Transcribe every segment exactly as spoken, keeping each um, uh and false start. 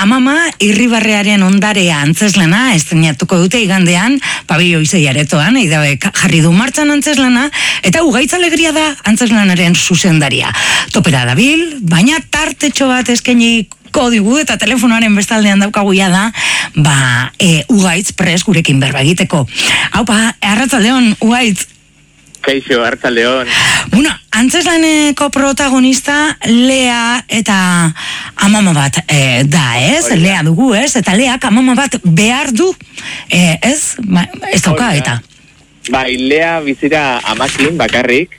amama irribarrearen ondarea antzeslana estrenatuko dute igandean, pabio izei aretoan, eidabe jarri du martxan antzeslana, eta Ugaitz Alegria da antzeslanaren zuzendaria. Topera dabil, baina tartetxo bat eskaini kodigu eta telefonoaren bestaldean daukaguia da, ba, e, Ugaitz pres gurekin berba egiteko. Haupa, arratsaldeon, Ugaitz. Kaixo, arratsaldeon. Bueno, antzeslaneko protagonista Lea eta amama bat e, da, ez? Oida. Lea dugu, ez? Eta Leak amama bat behar du, e, ez? Ba, ez dauka, Oida. Eta? Bai, Lea bizira amakin bakarrik,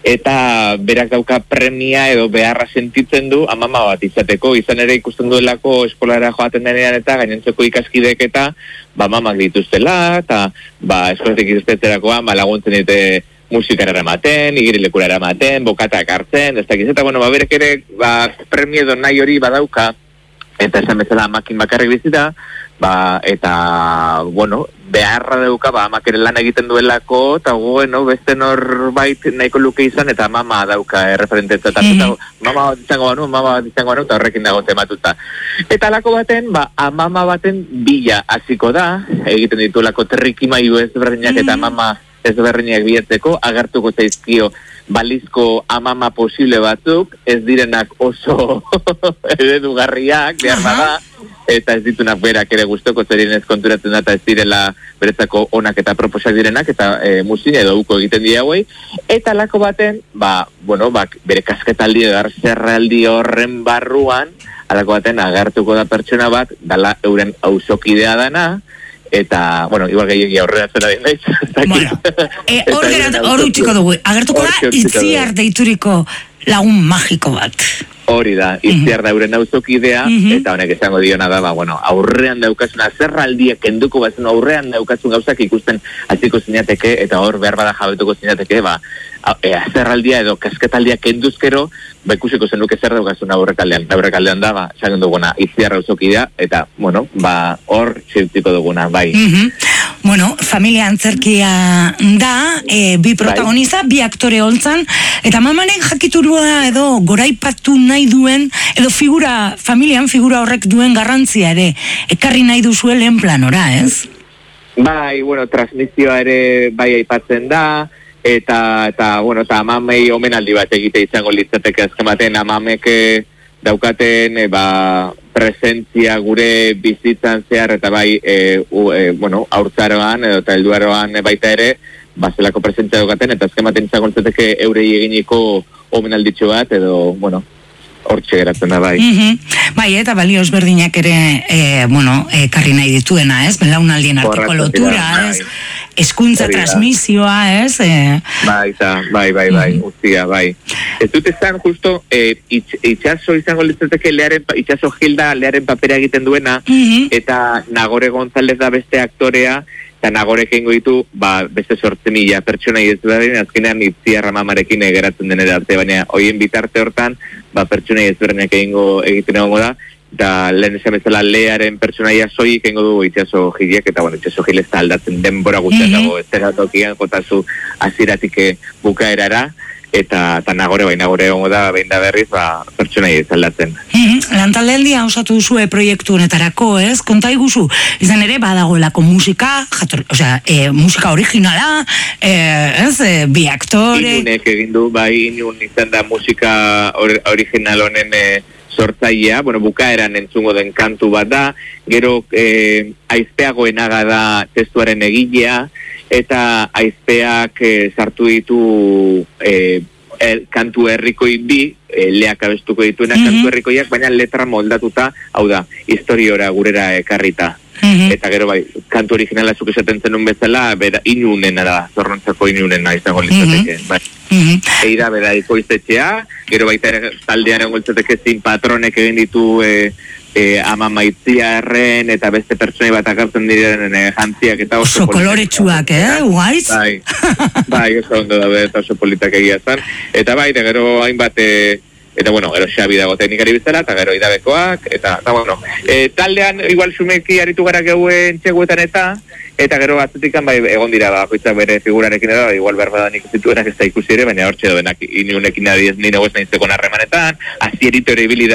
eta berak dauka premia edo beharra sentitzen du amama bat izateko, izan ere ikusten duelako eskolara joaten denean eta gainontzeko ikaskidek eta ba mamak dituztela, eta ba eskoletik iztetzerakoan ba laguntzen dite musikara eramaten, igerilekura eramaten, bokatak hartzen, ez dakiz, eta bueno, ba berek ere ba premia edo nahi hori badauka, eta esan bezala amakin bakarrik bizita, ba, eta, bueno, beharra dauka, ba, amak ere lan egiten duelako, eta bueno, beste norbait nahiko luke izan, eta mama dauka erreferentetzat, mm -hmm. eta mama bat izango banu, mama bat izango banu, eta horrekin dago tematuta. Eta lako baten, ba, amama baten bila hasiko da, egiten ditulako trikimailu ezberdinak, mm -hmm. eta mama ezberdinak bilatzeko, agertuko zaizkio balizko amama posible batzuk, ez direnak oso eredugarriak, behar bada, eta ez ditunak berak ere guztoko zerien ez konturatzen da, eta ez direla beretzako onak eta proposak direnak, eta e, muzin edo uko egiten dira hauei, eta lako baten, ba, bueno, ba, bere kasketaldi edo zerraldi horren barruan, alako baten agertuko da pertsona bat, dala euren auzokidea dana, eta, bueno, igual gehiagia horrela zera den daiz. Bueno, e, hor gerat, hor utxiko dugu, agertuko da Itziar deituriko lagun magiko bat. Hori da, Itziar da euren auzokidea, uh -huh. eta honek esango diona da, ba, bueno, aurrean daukazuna, zerraldiak kenduko bazun aurrean daukazun gauzak ikusten hasiko zinateke, eta hor behar bada jabetuko zinateke, ba, e, zerraldia edo kasketaldia kenduzkero, ba, ikusiko zenuke zer daukazun aurrekaldean. Aurrekaldean da, ba, esango duguna, Itziar auzokidea, eta, bueno, ba, hor txiltiko duguna, bai. Uh -huh. Bueno, familia antzerkia da, e, bi protagonista, bai. Bi aktore holtzan, eta mamanen jakiturua edo goraipatu nahi duen, edo figura, familian figura horrek duen garrantzia ere, ekarri nahi duzue lehen planora, ez? Bai, bueno, transmisioa ere bai aipatzen da, eta, eta bueno, eta amamei omenaldi bat egite izango litzateke azkematen, amamek daukaten, e, ba, presentzia gure bizitzan zehar, eta bai, e, u, e, bueno, aurtzaroan, edo eta helduaroan baita ere, bazelako presentzia daukaten, eta azkematen izango litzateke eurei eginiko omenalditxo bat, edo, bueno, hortxe geratzen da, bai. Mm-hmm. Bai, eta balioz berdinak ere, e, bueno, e, karri nahi dituena, ez? Belaunaldien arteko lotura, ez? Eskuntza transmisioa, ez? E... Bai, eta, bai, bai, bai, mm-hmm. Uztia, bai. Ez dut ezan, justo, e, itx, itxaso izango litzateke learen, itxaso Gilda learen papera egiten duena, mm-hmm. eta Nagore González da beste aktorea, eta Nagorek egingo ditu, ba, beste sortze mila pertsonai ez berdin, azkenean Itziar amamarekin egeratzen den arte, baina hoien bitarte hortan, ba, pertsonai ez berdinak egingo egiten egongo da, eta lehen esan bezala Learen pertsonaia soik egingo du Itxaso Giliak, eta bueno, Itxaso Gil ez da aldatzen denbora guztiak dago, mm-hmm. ez teratokian, jotazu aziratik bukaerara, eta, eta Nagore, bai, Nagore egongo da, behin da berriz, ba, pertsonaia ez aldatzen. Mm-hmm. Lantaldealdia osatu duzue proiektu honetarako, ez? Konta iguzu, izan ere badagoelako musika, jator, osea, e, musika originala, e, ez, e, bi aktore... Inunek egin du, bai, Inun izan da musika or, original honen e, sortzailea, bueno, bukaeran entzungo den kantu bat da, gero e, aizpeagoenaga da testuaren egilea, eta aizpeak e, sartu ditu e, el, kantu herrikoi bi, e, Leak abestuko dituena, mm-hmm. kantu herrikoiak, baina letra moldatuta, hau da, historiora gurera ekarrita. Mm-hmm. Eta gero bai, kantu originala zuk esaten zenun bezala, bera, Inunena da, Zorrontzako Inunena izango litzateke, mm-hmm. bai. Mm-hmm. Eida bera ikoiztetxea, gero baita ere taldean egon litzateke zin patronek egin ditu e, e, amama Itziarren eta beste pertsonei bat akartzen diren e, jantziak eta oso, oso koloretsuak, eh, Ugaitz? Bai, bai, oso ondo da, eta oso politak egia zan. Eta bai, da gero hainbat, e, eta bueno, gero Xabi dago teknikari bizala, eta gero Idabekoak, eta, eta bueno, e, taldean igual xumeki aritu gara geuen txeguetan eta, eta gero batzutikan bai egon dira bakoitzak bere figurarekin edo, igual behar badan ikusituenak ez da ikusi ere, baina hortxe dobenak inunekin adiez nire goz naizteko narremanetan, azierito ere ibili da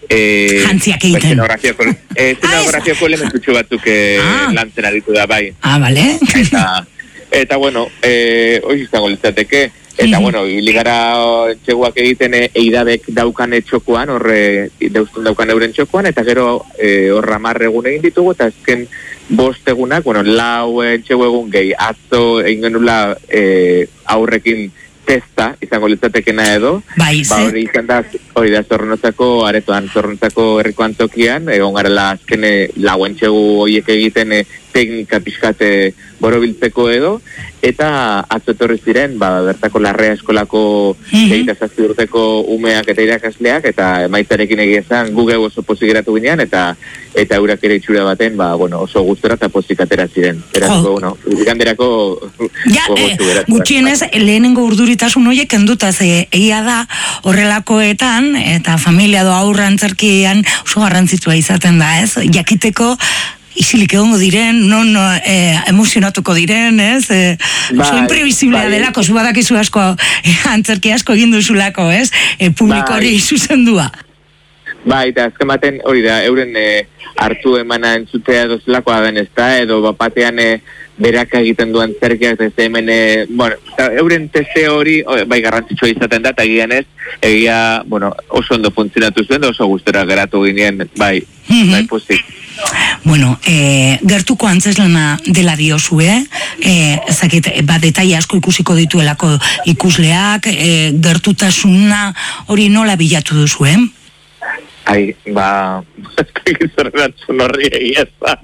Eh, Jantziak egiten. Eszenografiako eszenografiako elementutxo batzuk eh, Ah. lantzen aritu da, bai. Ah, bale. Eta, eta bueno, eh, hori izango litzateke, eta, bueno, ligara txeguak egiten e, eidabek daukan txokoan, horre, deustun daukan euren txokoan, eta gero e, horra marregun egin ditugu, eta azken bost egunak, bueno, lau txegu egun gehi, atzo egin genula e, aurrekin testa, izango litzatekena edo, Bai, ba, ze? hori izan da, hori da zorronotzako, aretoan zorronotzako herriko antokian, egon garela azken e, lauen txegu horiek egiten e, teknika pixkate borobiltzeko edo, eta atzo etorri ziren, ba, bertako Larrea eskolako Mhm. eta zazpi urteko umeak eta irakasleak, eta emaitzarekin egia esan guge oso pozik geratu ginean, eta eta eurak ere itxura baten, ba, bueno, oso gustora eta pozik atera ziren. Eratuko, Jo. bueno, iganderako Ja, eh, gutxienez, lehenengo urduritasun horiek kenduta, ze egia da horrelakoetan, eta familia do aurra antzerkian oso garrantzitsua izaten da, ez? Jakiteko isilik egongo diren, non eh, emozionatuko diren, ez? Eh, oso Bai, imprevisiblea bai. delako, zu badakizu asko, eh, antzerki asko egin duzulako, ez? Eh, publikori Bai. zuzendua. Ba, eta azken baten hori da, euren e, hartu emana entzutea dozelakoa den ez da, edo bapatean e, beraka egiten duen zerkiak, ez hemen, e, bueno, eta euren teste hori, o, bai garrantzitsua izaten da, eta egian ez, egia, bueno, oso ondo funtzionatu zuen, da oso gustora geratu ginen, bai, Mhm. bai pozik. Bueno, eh, gertuko antzeslana dela diozue, eh, ezakit, ba, detaile asko ikusiko dituelako ikusleak, eh, gertutasuna hori nola bilatu duzuen? Ai, ba, zerratzen horri egia za.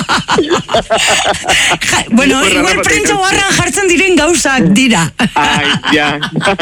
Ja, bueno, Horra igual bat prentsa egiten. barran jartzen diren gauzak dira. Ai, ja.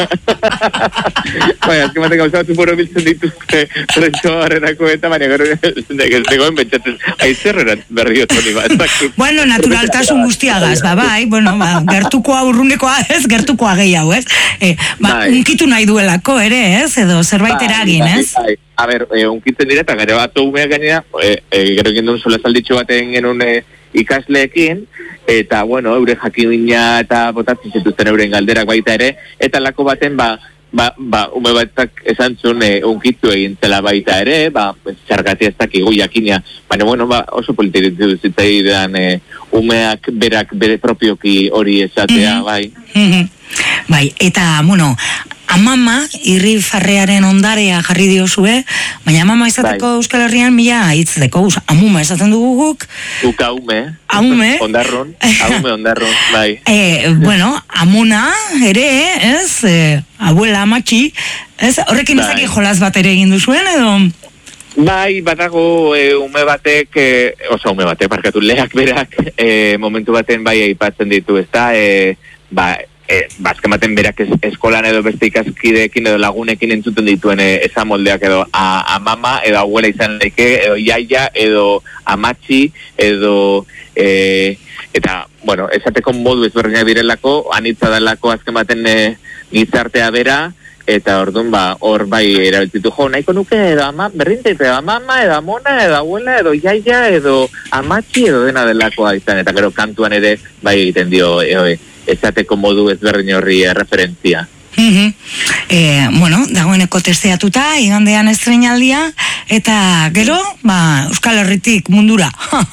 Bai, azken batek gauza batzu boro biltzen dituzte prentsoarrenako eta baina gero ez dagoen pentsatzen, ai, zerrerat berri otoni bat. Bueno, naturaltasun guztiagaz, ba, bai, bueno, ba, gertukoa urrunekoa ez, gertukoa gehiago, ez? Eh, ba, Bai. unkitu nahi duelako, ere, ez? Edo zerbait eragin, ez? Bai, a ber, e, unkitzen dira, eta gero bat umeak gainera, e, e, gero egin duen sola zalditxo baten genuen e, ikasleekin, eta, bueno, eure jakimina eta botatzen zituzten euren galderak baita ere, eta lako baten, ba, ba, ba ume batzak esan zuen e, unkitu egin zela baita ere, ba, txargatia ez dakigu jakina, baina, bueno, ba, oso politiritu zitzaidan e, umeak berak bere propioki hori esatea, Mhm. bai. Mhm. Bai, eta, bueno, amama, irri farrearen ondarea jarri diozue, baina amama izateko Bai. Euskal Herrian mila hitz deko, amuma esaten dugu guk, Uka ume. Aume. Ondarrun, aume ondarrun, bai. e, bueno, amuna ere, ez, e, abuela amatxi, ez, horrekin Bai. ezaki jolaz bat ere egin duzuen, edo? Bai, badago e, ume batek, e, oso ume batek, barkatu, leak berak, e, momentu baten bai aipatzen ditu, ez da, e, ba, e, bazken baten berak es, eskolan edo beste ikaskideekin edo lagunekin entzuten dituen e, esa moldeak edo a, amama edo abuela izan daike, edo iaia, edo amatxi, edo, e, eta, bueno, esateko modu ezberdinak direlako, anitza dalako azken baten e, gizartea bera, eta orduan ba, hor bai erabiltzitu jo, nahiko nuke edo ama, berrinteipe, edo amama, edo amona, edo abuela, edo iaia, edo amatxi, edo dena delakoa izan, eta gero kantuan ere bai egiten dio, e, esateko modu ezberdin horri e, referentzia. Mhm. Eh, bueno, dagoeneko testeatuta, igandean estreinaldia, eta gero, ba, Euskal Herritik mundura.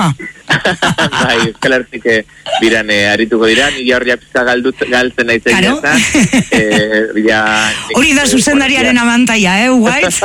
Bai, Euskal Herritik eh, biran eh, arituko dira, nila hori apizka galdut, galtzen naiz egia Claro. ezan. Eh, ja, Hori da zuzendariaren abantaia, eh, White?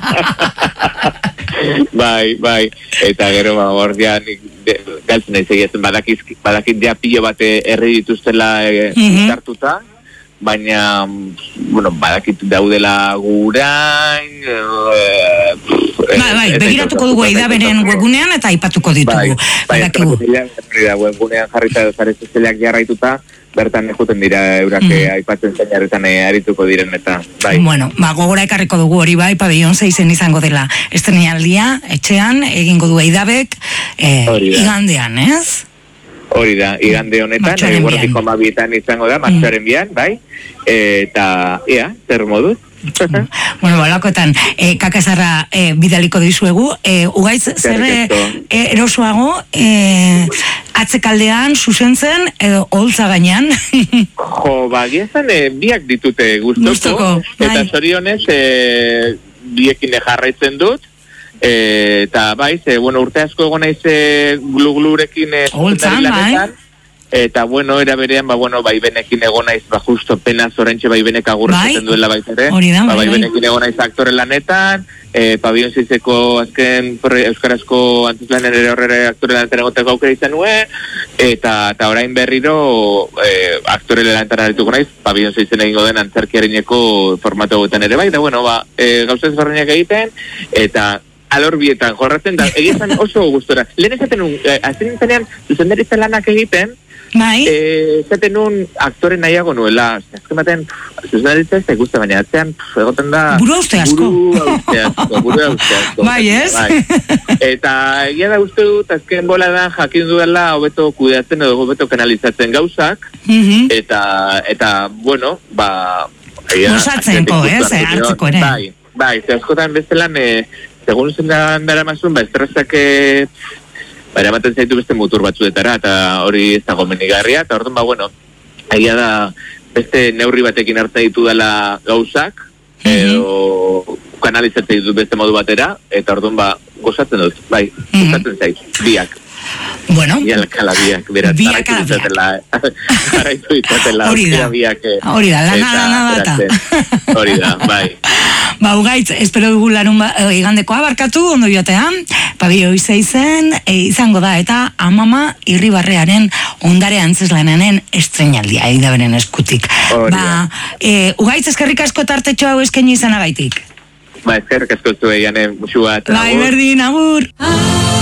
bai, bai, eta gero ba, hor ja, nik de- galtzen naiz egia ezan, badakit, badakit ja pilo bate herri dituztela eh, Mhm. sartuta, baina, bueno, badakit daudela gurain, eh, Bai, bai, begiratuko dugu eidaberen webunean eta aipatuko ditugu. Bai, bai, Badakigu. hori da, webgunean jarrita edo zare sozialak jarraituta, bertan ejuten dira eurak Mhm. mm. aipatzen zainarretan eh, arituko diren eta, bai. Bueno, ba, gogora ekarriko dugu hori bai, pabellon seizen izango dela estreinaldia, etxean, egingo du eidabek, eh, Hori da. igandean, ez? Hori da, igande honetan, Martxoaren e, bian. guardiko amabietan izango da, martxoaren bian, bai, e, eta, ea, zer moduz? Bueno, balakoetan, e, kakazarra e, bidaliko dizuegu, e, ugaitz, zer e, asko. e, erosoago, e, atzekaldean, zuzentzen, edo holtza gainean. Jo, ba, giezan, e, biak ditute gustoko, Gustoko, eta bai. zorionez, e, biekin jarraitzen dut, E, eta bai, ze, bueno, urte asko egon naiz glu-glurekin Holtzan, bai. Eta, bueno, era berean, ba, bueno, bai benekin egon naiz, ba, justo pena zorentxe bai benek agurretzen bai? duela baita ere. Hori da, ba, bai, bai bai. benekin egon naiz aktore lanetan, e, Pabion Seizeko azken pre, euskarazko antzuzlanen ere horrere aktore lanetan egoteko aukera izan nuen, eta, eta orain berriro e, aktore lanetan arituko naiz, Pabion Seizen egingo den antzerkiarineko formatu egoten ere bai, da, bueno, ba, e, gauzaz barreinak egiten, eta alor bietan jorratzen da, egizan oso gustora. Lehen esaten un, eh, azten nintenean, zuzendaritza lanak egiten, bai? eh, esaten un aktore nahiago nuela, azken baten, zuzendaritza ez da ikusten, baina atzean, egoten da... Buru hauste asko. Buru hauste asko, buru hauste asko. Bai, ez? Bai. Eta egia da uste dut, azken bola da, jakin duela, hobeto kudeatzen edo hobeto kanalizatzen gauzak, Mhm. eta, eta, bueno, ba... Gozatzeko, ez, hartzeko ere. Bai, bai, ze askotan bestelan, eh, segun zen dara mazun, ba, estresak eh, ba, eramaten zaitu beste mutur batzuetara, eta hori ez da gomenigarria, eta orduan, ba, bueno, aia da beste neurri batekin hartzen ditu dela gauzak, edo kanalizatzen ditut beste modu batera, eta orduan, ba, gozatzen dut, bai, gozatzen zait, biak. Bueno, Biak ala biak, beraz, biak ala biak. Jarraitu itzatela, Hori da, biak, eh, hori da, lana, eta lana data. ateratzen. Hori da, bai. Ba, Ugaitz, espero dugu larun ba, e, igandekoa barkatu, ondo joatean, Pabio Seizen, e, izango da, eta Amama Irribarrearen ondare antzeslanaren estrenaldia, eidaberen eskutik. Hori Ba, da. e, Ugaitz, eskerrik asko tartetxo hau eskaini izanagaitik. Ba, eskerrik asko zuei, jane, musu bat. Bai, berdin, agur.